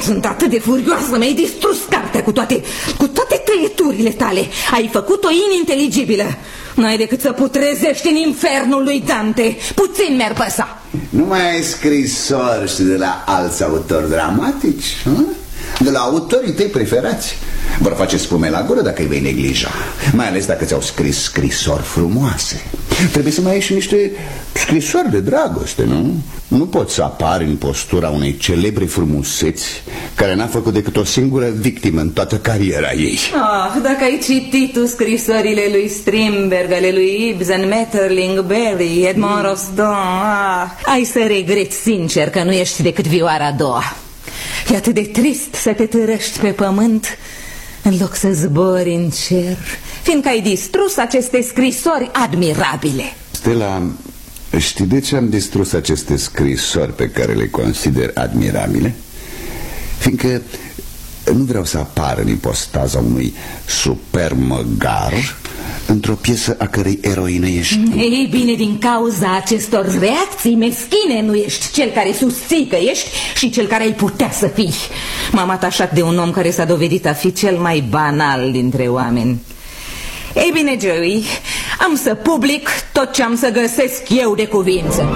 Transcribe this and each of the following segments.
sunt atât de furioasă, mi-ai distrus cartea cu toate tăieturile tale. Ai făcut-o ininteligibilă. N-ai decât să putrezești în infernul lui Dante. Puțin mi-ar păsa. Nu mai ai scrisori și de la alți autori dramatici? De la autorii tăi preferați? Vor face spume la gură dacă îi vei neglija, mai ales dacă ți-au scris scrisori frumoase. Trebuie să mai ai și niște scrisori de dragoste, nu? Nu poți să apari în postura unei celebre frumuseți care n-a făcut decât o singură victimă în toată cariera ei. Dacă ai citit tu scrisorile lui Strindberg, ale lui Ibsen, Maeterlinck, Barrie, Edmond Rostand, ai să regreți sincer că nu ești decât vioara a doua. E atât de trist să te târăști pe pământ în loc să zbori în cer, fiindcă ai distrus aceste scrisori admirabile. Stella, știi de ce am distrus aceste scrisori pe care le consider admirabile? Fiindcă nu vreau să apar în ipostaza unui superb măgar într-o piesă a cărei eroină ești tu. Ei bine, din cauza acestor reacții meschine nu ești cel care susții că ești și cel care ai putea să fii. M-am atașat de un om care s-a dovedit a fi cel mai banal dintre oameni. Ei bine, Joey, am să public tot ce am să găsesc eu de cuvință.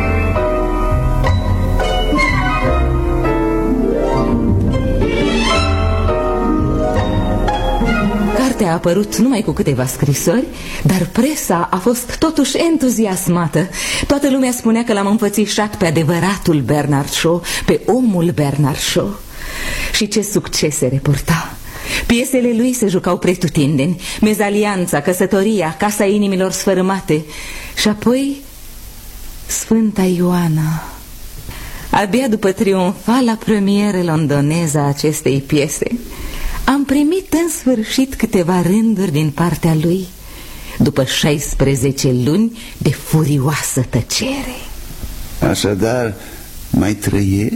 Cartea a apărut numai cu câteva scrisori, dar presa a fost totuși entuziasmată. Toată lumea spunea că l-am înfățișat pe adevăratul Bernard Shaw, pe omul Bernard Shaw. Și ce succese reporta! Piesele lui se jucau pretutindeni, Mezalianța, Căsătoria, Casa inimilor sfărâmate și apoi Sfânta Ioana. Abia după triumfala premieră londoneză a acestei piese am primit în sfârșit câteva rânduri din partea lui, după 16 luni de furioasă tăcere. Așadar, mai trăiești?